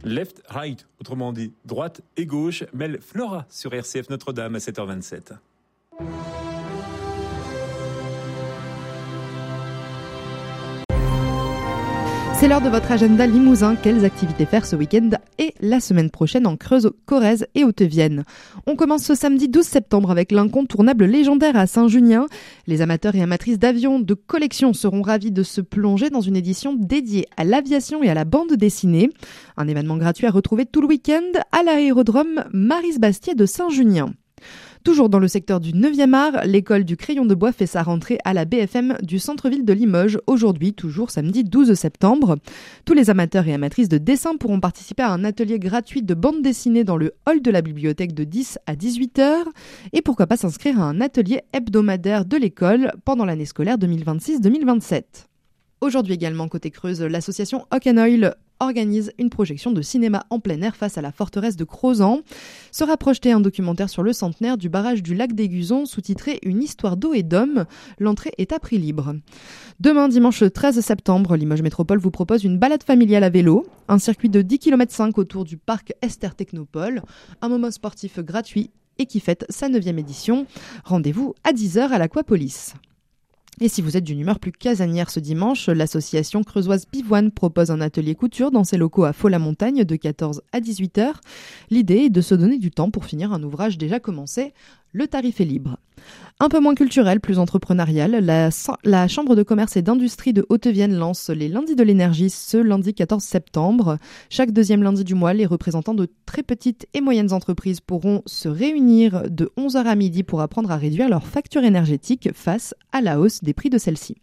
Left, right, autrement dit droite et gauche, mêle Flora sur RCF Notre-Dame à 7h27. C'est l'heure de votre agenda limousin. Quelles activités faire ce week-end et la semaine prochaine en Creuse, Corrèze et Haute-Vienne. On commence ce samedi 12 septembre avec l'incontournable légendaire à Saint-Junien. Les amateurs et amatrices d'avions de collection seront ravis de se plonger dans une édition dédiée à l'aviation et à la bande dessinée. Un événement gratuit à retrouver tout le week-end à l'aérodrome Maryse-Bastier de Saint-Junien. Toujours dans le secteur du 9e art, l'école du crayon de bois fait sa rentrée à la BFM du centre-ville de Limoges, aujourd'hui, toujours samedi 12 septembre. Tous les amateurs et amatrices de dessin pourront participer à un atelier gratuit de bande dessinée dans le hall de la bibliothèque de 10 à 18 heures. Et pourquoi pas s'inscrire à un atelier hebdomadaire de l'école pendant l'année scolaire 2026-2027. Aujourd'hui également, côté Creuse, l'association Hawk and Oil organise une projection de cinéma en plein air face à la forteresse de Crozant. Sera projeté un documentaire sur le centenaire du barrage du lac des Guzons, sous-titré « Une histoire d'eau et d'hommes ». L'entrée est à prix libre. Demain, dimanche 13 septembre, Limoges Métropole vous propose une balade familiale à vélo, un circuit de 10,5 km autour du parc Esther Technopole, un moment sportif gratuit et qui fête sa 9e édition. Rendez-vous à 10h à l'Aquapolis. Et si vous êtes d'une humeur plus casanière ce dimanche, l'association creusoise Pivoine propose un atelier couture dans ses locaux à Faux-la-Montagne de 14 à 18h. L'idée est de se donner du temps pour finir un ouvrage déjà commencé. Le tarif est libre. Un peu moins culturel, plus entrepreneurial, la Chambre de commerce et d'industrie de Haute-Vienne lance les lundis de l'énergie ce lundi 14 septembre. Chaque deuxième lundi du mois, les représentants de très petites et moyennes entreprises pourront se réunir de 11h à midi pour apprendre à réduire leur facture énergétique face à la hausse des prix de celle-ci.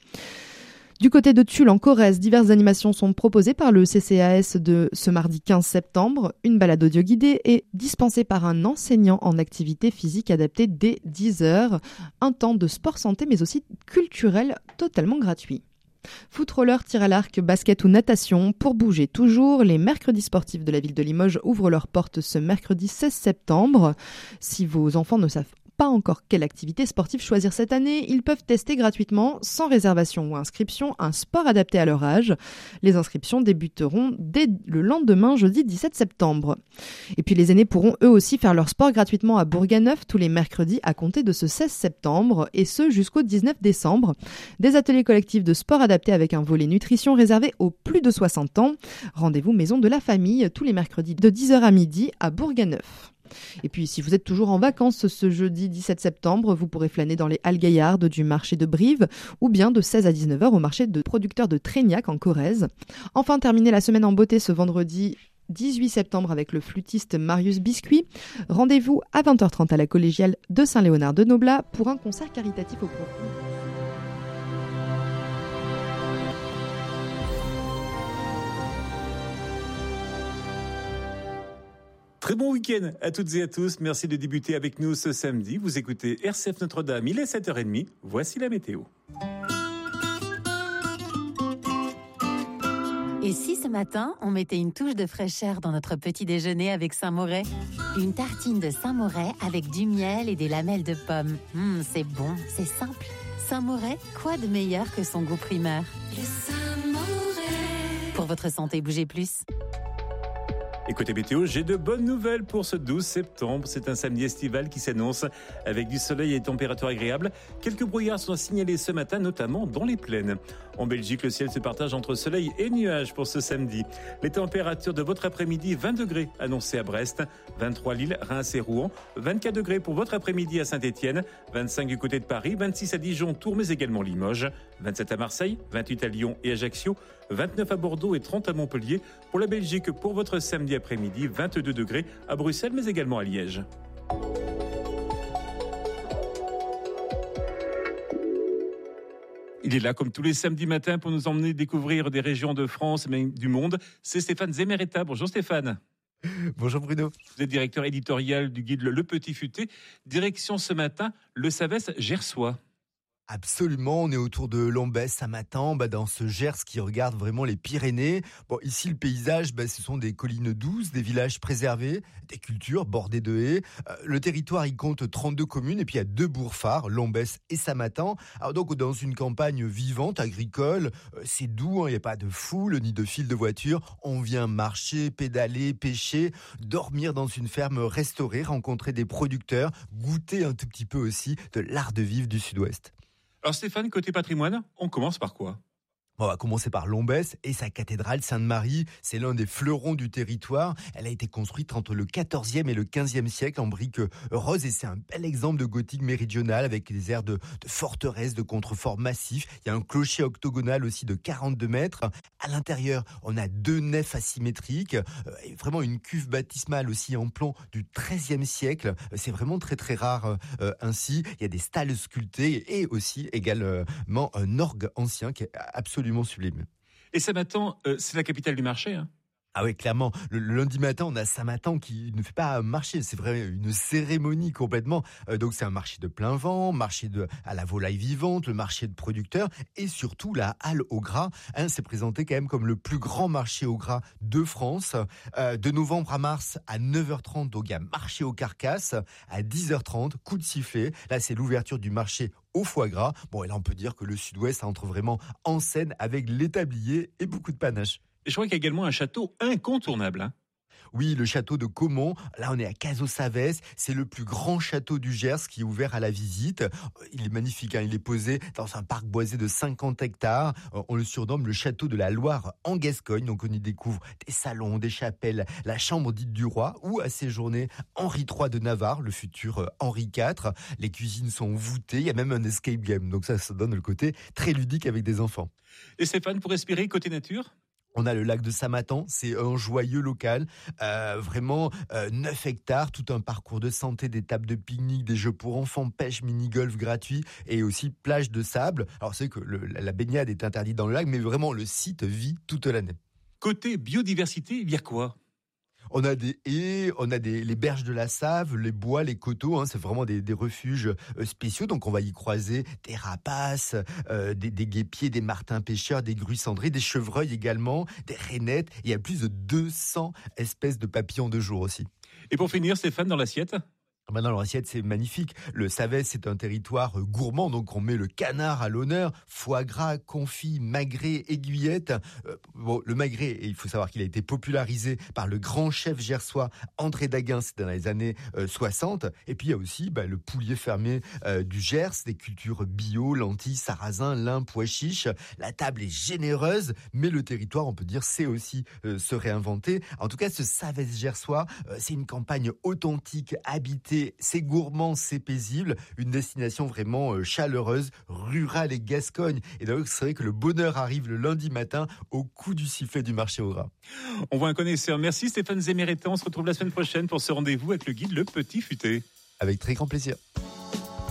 Du côté de Tulle, en Corrèze, diverses animations sont proposées par le CCAS de ce mardi 15 septembre. Une balade audio guidée est dispensée par un enseignant en activité physique adaptée dès 10h. Un temps de sport santé mais aussi culturel totalement gratuit. Foot roller, tir à l'arc, basket ou natation, pour bouger toujours, les mercredis sportifs de la ville de Limoges ouvrent leurs portes ce mercredi 16 septembre. Si vos enfants ne savent pas encore quelle activité sportive choisir cette année, ils peuvent tester gratuitement, sans réservation ou inscription, un sport adapté à leur âge. Les inscriptions débuteront dès le lendemain, jeudi 17 septembre. Et puis les aînés pourront eux aussi faire leur sport gratuitement à Bourganeuf tous les mercredis à compter de ce 16 septembre et ce jusqu'au 19 décembre. Des ateliers collectifs de sport adaptés avec un volet nutrition réservé aux plus de 60 ans. Rendez-vous Maison de la Famille tous les mercredis de 10h à midi à Bourganeuf. Et puis, si vous êtes toujours en vacances ce jeudi 17 septembre, vous pourrez flâner dans les halles gaillardes du marché de Brive ou bien de 16 à 19h au marché de producteurs de Trégnac en Corrèze. Enfin, terminer la semaine en beauté ce vendredi 18 septembre avec le flûtiste Marius Biscuit. Rendez-vous à 20h30 à la collégiale de Saint-Léonard de Noblat pour un concert caritatif au profit. Très bon week-end à toutes et à tous. Merci de débuter avec nous ce samedi. Vous écoutez RCF Notre-Dame, il est 7h30. Voici la météo. Et si ce matin, on mettait une touche de fraîcheur dans notre petit déjeuner avec Saint-Moret ? Une tartine de Saint-Moret avec du miel et des lamelles de pommes. C'est bon, c'est simple. Saint-Moret, quoi de meilleur que son goût primeur ? Le Saint-Moret. Pour votre santé, bougez plus. Et côté météo, j'ai de bonnes nouvelles pour ce 12 septembre. C'est un samedi estival qui s'annonce avec du soleil et des températures agréables. Quelques brouillards sont signalés ce matin, notamment dans les plaines. En Belgique, le ciel se partage entre soleil et nuages pour ce samedi. Les températures de votre après-midi, 20 degrés annoncées à Brest, 23 Lille, Reims et Rouen, 24 degrés pour votre après-midi à Saint-Étienne, 25 du côté de Paris, 26 à Dijon, Tours, mais également Limoges, 27 à Marseille, 28 à Lyon et Ajaccio, 29 à Bordeaux et 30 à Montpellier. Pour la Belgique, pour votre samedi après-midi, 22 degrés à Bruxelles, mais également à Liège. Il est là, comme tous les samedis matins, pour nous emmener découvrir des régions de France, mais du monde. C'est Stéphane Zemeretta. Bonjour Stéphane. Bonjour Bruno. Vous êtes directeur éditorial du guide Le Petit Futé. Direction ce matin, le Savès Gersois. Absolument, on est autour de Lombès, Saint-Matan, dans ce Gers qui regarde vraiment les Pyrénées. Bon, ici, le paysage, ce sont des collines douces, des villages préservés, des cultures bordées de haies. Le territoire, il compte 32 communes et puis il y a 2 bourgs phares, Lombès et Saint-Matan. Alors donc, dans une campagne vivante, agricole, c'est doux, il n'y a pas de foule ni de fil de voiture. On vient marcher, pédaler, pêcher, dormir dans une ferme restaurée, rencontrer des producteurs, goûter un tout petit peu aussi de l'art de vivre du Sud-Ouest. Alors Stéphane, côté patrimoine, on commence par quoi ? On va commencer par Lombès et sa cathédrale Sainte-Marie. C'est l'un des fleurons du territoire. Elle a été construite entre le 14e et le 15e siècle en briques roses et c'est un bel exemple de gothique méridional avec des airs de forteresse, de contreforts massifs. Il y a un clocher octogonal aussi de 42 mètres. À l'intérieur, on a 2 nefs asymétriques et vraiment une cuve baptismale aussi en plomb du 13e siècle. C'est vraiment très très rare ainsi. Il y a des stalles sculptées et aussi également un orgue ancien qui est absolument sublime. Et Saint-Matan, c'est la capitale du marché, hein ? Ah oui, clairement. Le lundi matin, on a Saint-Matan qui ne fait pas un marché. C'est vrai, une cérémonie complètement. Donc, c'est un marché de plein vent, marché à la volaille vivante, le marché de producteurs et surtout la halle au gras. C'est présenté quand même comme le plus grand marché au gras de France. De novembre à mars à 9h30, donc il y a marché aux carcasses. À 10h30, coup de sifflet. Là, c'est l'ouverture du marché au foie gras. Bon, et là, on peut dire que le Sud-Ouest entre vraiment en scène avec l'établier et beaucoup de panache. Et je crois qu'il y a également un château incontournable, hein ? Oui, le château de Caumont. Là, on est à Cazaux-Savès. C'est le plus grand château du Gers qui est ouvert à la visite. Il est magnifique, hein. Il est posé dans un parc boisé de 50 hectares. On le surnomme le château de la Loire en Gascogne. Donc, on y découvre des salons, des chapelles, la chambre dite du roi où a séjourné Henri III de Navarre, le futur Henri IV. Les cuisines sont voûtées. Il y a même un escape game. Donc, ça donne le côté très ludique avec des enfants. Et Stéphane, pour respirer, côté nature ? On a le lac de Saint-Matan, c'est un joyeux local, vraiment 9 hectares, tout un parcours de santé, des tables de pique-nique, des jeux pour enfants, pêche, mini-golf gratuit et aussi plage de sable. Alors c'est que la baignade est interdite dans le lac, mais vraiment le site vit toute l'année. Côté biodiversité, il y a quoi ? On a des haies, on a les berges de la Save, les bois, les coteaux, c'est vraiment des refuges spéciaux. Donc on va y croiser des rapaces, des guêpiers, des martins pêcheurs, des grues cendrées, des chevreuils également, des rainettes. Il y a plus de 200 espèces de papillons de jour aussi. Et pour finir, Stéphane, dans l'assiette ? Maintenant, l'assiette, c'est magnifique. Le Savès, c'est un territoire gourmand, donc on met le canard à l'honneur. Foie gras, confit, magret, aiguillette. Le magret, il faut savoir qu'il a été popularisé par le grand chef gersois André Daguin, c'était dans les années 60. Et puis, il y a aussi le poulier fermé du Gers, des cultures bio, lentilles, sarrasin, lin, pois chiches. La table est généreuse, mais le territoire, on peut dire, sait aussi se réinventer. En tout cas, ce Savès gersois, c'est une campagne authentique, habitée. C'est gourmand, c'est paisible, une destination vraiment chaleureuse, rurale et gascogne. Et donc c'est vrai que le bonheur arrive le lundi matin au coup du sifflet du marché au gras. On voit un connaisseur. Merci Stéphane Zéméretan. On se retrouve la semaine prochaine pour ce rendez-vous avec le guide Le Petit Futé. Avec très grand plaisir.